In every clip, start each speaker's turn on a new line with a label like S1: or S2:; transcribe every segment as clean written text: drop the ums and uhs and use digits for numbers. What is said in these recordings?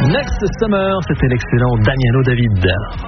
S1: Next Summer, c'était l'excellent Danielo David.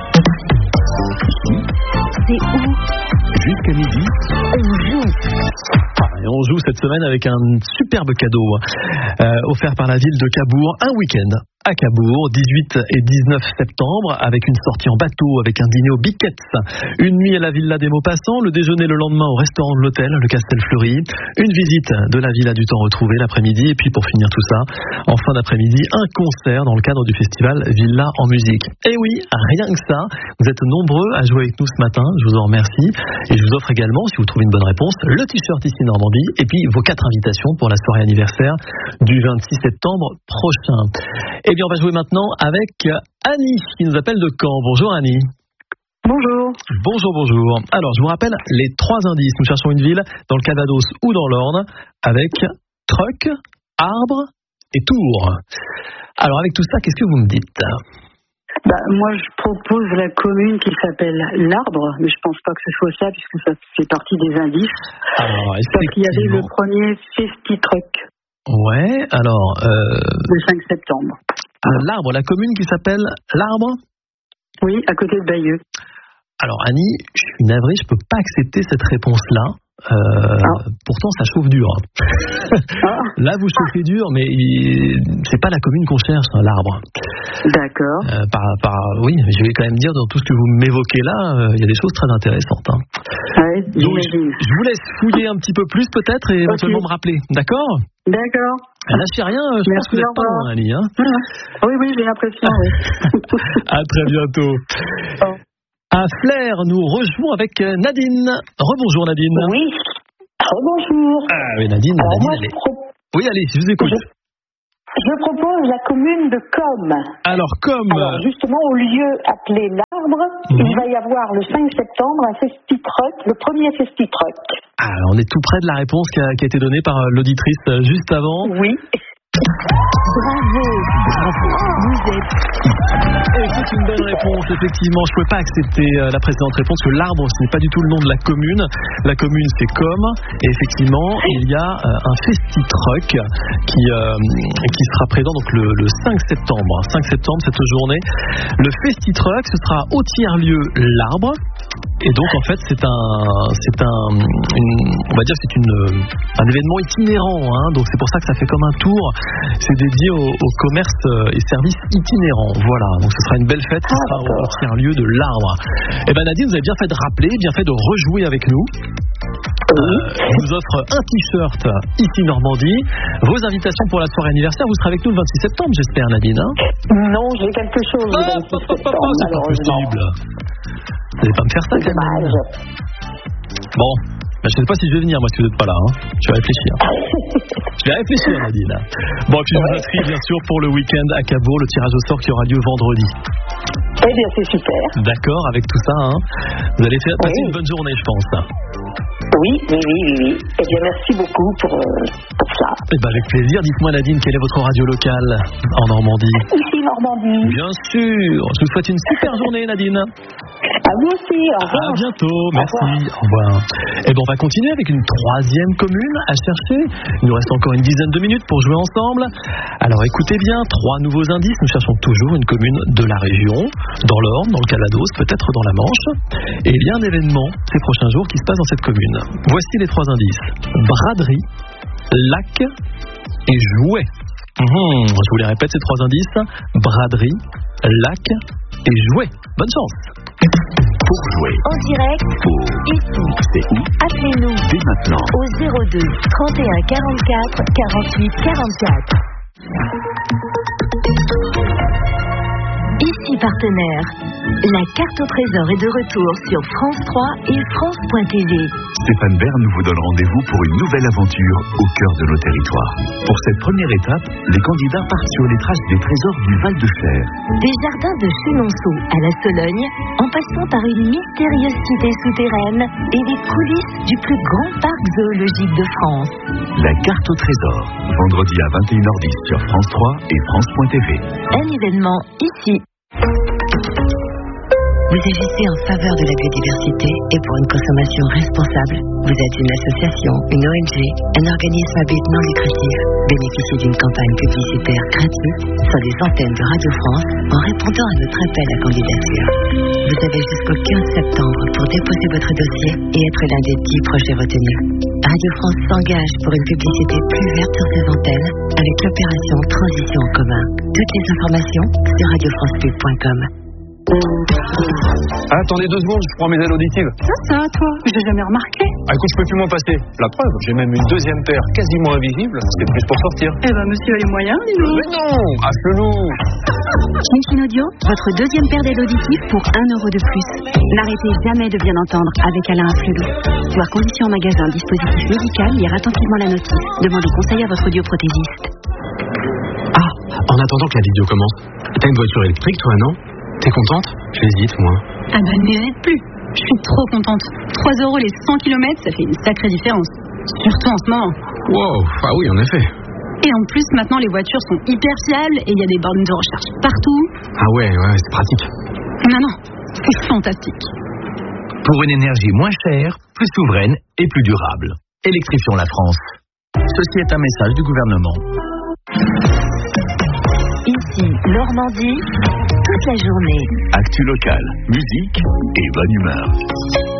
S2: C'est où?
S3: Jusqu'à midi,
S2: On joue.
S1: Et on joue cette semaine avec un superbe cadeau offert par la ville de Cabourg, un week-end à Cabourg, 18 et 19 septembre, avec une sortie en bateau, avec un dîner au Biquettes, une nuit à la Villa des Maupassants, le déjeuner le lendemain au restaurant de l'hôtel, le Castel Fleury, une visite de la Villa du Temps Retrouvé l'après-midi, et puis pour finir tout ça, en fin d'après-midi, un concert dans le cadre du festival Villa en musique. Et oui, rien que ça, vous êtes nombreux à jouer avec nous ce matin, je vous en remercie, et je vous offre également, si vous trouvez une bonne réponse, le t-shirt ici Normandie, et puis vos 4 invitations pour la soirée anniversaire du 26 septembre prochain. Eh bien, on va jouer maintenant avec Annie, qui nous appelle de Caen. Bonjour Annie.
S4: Bonjour.
S1: Bonjour. Alors, je vous rappelle les 3 indices. Nous cherchons une ville dans le Calvados ou dans l'Orne avec Truc, Arbre et Tours. Alors, avec tout ça, qu'est-ce que vous me dites ?
S4: Moi, je propose la commune qui s'appelle l'Arbre, mais je pense pas que ce soit ça, puisque ça fait partie des indices.
S1: Alors,
S4: parce qu'il y avait le premier Festi Truc.
S1: Ouais, alors...
S4: Le 5 septembre.
S1: L'Arbre, la commune qui s'appelle l'Arbre ?
S4: Oui, à côté de Bayeux.
S1: Alors Annie, je suis navré, je peux pas accepter cette réponse-là. Pourtant, ça chauffe dur. Là, vous chauffez dur, mais c'est pas la commune qu'on cherche, hein, l'Arbre.
S4: D'accord.
S1: Oui, je vais quand même dire, dans tout ce que vous m'évoquez là, il y a des choses très intéressantes. Hein.
S4: Ouais, j'imagine.
S1: Je vous laisse fouiller un petit peu plus, peut-être, et éventuellement me rappeler. D'accord ?
S4: D'accord.
S1: Lâchez rien, je pense que vous n'êtes pas loin, Annie. Hein.
S4: Oui, j'ai l'impression, oui.
S1: À très bientôt.
S4: Oh.
S1: À Flers, nous rejoignons avec Nadine. Rebonjour Nadine.
S4: Oui, rebonjour.
S1: Ah oui, Nadine, allez. Oui, allez, je vous écoute.
S4: Je propose la commune de Com.
S1: Alors,
S4: justement, au lieu appelé l'Arbre, il va y avoir le 5 septembre un Festi-Truc, le premier Festi-Truc.
S1: Ah, on est tout près de la réponse qui a été donnée par l'auditrice juste avant.
S4: Oui.
S2: Bravo. Vous êtes...
S1: Et c'est une bonne réponse, effectivement. Je ne pouvais pas accepter la précédente réponse, que l'Arbre, ce n'est pas du tout le nom de la commune. La commune, c'est Com. Et effectivement, il y a un Festi-Truc qui sera présent donc le 5 septembre. 5 septembre, cette journée. Le Festi-Truc, ce sera au tiers-lieu l'Arbre. Et donc en fait c'est un événement itinérant, hein, donc c'est pour ça que ça fait comme un tour, c'est dédié au commerce et services itinérants, voilà, donc ce sera une belle fête qui sera au tiers-lieu de l'Arbre. Et ben Nadine, vous avez bien fait de rappeler, bien fait de rejouer avec nous. Je vous offre un t-shirt ici Normandie, vos invitations pour la soirée anniversaire, vous serez avec nous le 26 septembre j'espère Nadine, hein.
S4: Non, j'ai quelque chose le 26 septembre,
S1: c'est pas possible. Vous n'allez pas me faire ça, quand même. Bon, je ne sais pas si je vais venir, moi, si vous n'êtes pas là. Hein. Je vais réfléchir. Nadine. Bon, puis je vous inscris, bien sûr, pour le week-end à Cabourg, le tirage au sort qui aura lieu vendredi.
S4: Eh bien, c'est super.
S1: D'accord, avec tout ça, hein. Vous allez passer une bonne journée, je pense.
S4: Oui. Eh bien, merci beaucoup pour ça.
S1: Eh bien, avec plaisir. Dites-moi, Nadine, quelle est votre radio locale en Normandie ?
S4: Ici, Normandie.
S1: Bien sûr. Je vous souhaite une super journée, Nadine.
S4: À vous aussi. Au revoir.
S1: À bientôt. Merci. Au revoir. Eh bien, on va continuer avec une 3e commune à chercher. Il nous reste encore une dizaine de minutes pour jouer ensemble. Alors, écoutez bien, 3 nouveaux indices. Nous cherchons toujours une commune de la région, dans l'Orne, dans le Calvados, peut-être dans la Manche. Et il y a un événement ces prochains jours qui se passe dans cette commune. Voici les 3 indices. Braderie, lac et jouet. Je vous les répète, ces 3 indices. Braderie, lac et jouet. Bonne chance.
S3: pour jouer
S2: en direct, ici,
S3: c'est où?
S2: appelez-nous
S3: Dès maintenant
S2: au 02 31 44 48 44. Ici partenaire, la carte au trésor est de retour sur France 3 et France.tv.
S3: Stéphane Bern vous donne rendez-vous pour une nouvelle aventure au cœur de nos territoires. Pour cette première étape, les candidats partent sur les traces des trésors du Val-de-Cher.
S2: Des jardins de Chenonceau à la Sologne, en passant par une mystérieuse cité souterraine et les coulisses du plus grand parc zoologique de France.
S3: La carte au trésor, vendredi à 21h10 sur France 3 et France.tv.
S2: Un événement ici. Vous agissez en faveur de la biodiversité et pour une consommation responsable. Vous êtes une association, une ONG, un organisme à but non lucratif. Bénéficiez d'une campagne publicitaire gratuite sur les antennes de Radio France en répondant à notre appel à candidature. Vous avez jusqu'au 15 septembre pour déposer votre dossier et être l'un des 10 projets retenus. Radio France s'engage pour une publicité plus verte sur ses antennes avec l'opération Transition en commun. Toutes les informations sur radiofrancepub.com.
S5: Attendez 2 secondes, je prends mes ailes auditives.
S4: Ça, toi, je l'ai jamais remarqué.
S5: Ah, écoute, je peux plus m'en passer. La preuve, j'ai même une deuxième paire quasiment invisible. C'est plus pour sortir.
S4: Eh ben, monsieur a les moyens, dis donc.
S5: Mais non, à chelou.
S6: Chin Audio, votre deuxième paire d'ailes auditives pour 1 euro de plus. N'arrêtez jamais de bien entendre avec Alain Afflelou. Voir conditions en magasin, dispositif médical, lire attentivement la notice. Demandez conseil à votre audioprothésiste.
S7: Ah, en attendant que la vidéo commence, t'as une voiture électrique toi, non? T'es contente? J'hésite, moi.
S6: Ah bah ne m'arrête plus. Je suis trop contente. 3 euros les 100 km, ça fait une sacrée différence. Surtout en ce moment.
S7: Wow, ah oui, en effet.
S6: Et en plus, maintenant, les voitures sont hyper fiables et il y a des bornes de recharge partout.
S7: Ah ouais, c'est pratique.
S6: Non, c'est fantastique.
S3: Pour une énergie moins chère, plus souveraine et plus durable. Électrifions la France. Ceci est un message du gouvernement.
S2: Ici, Normandie, toute la journée.
S3: Actu local, musique et bonne humeur.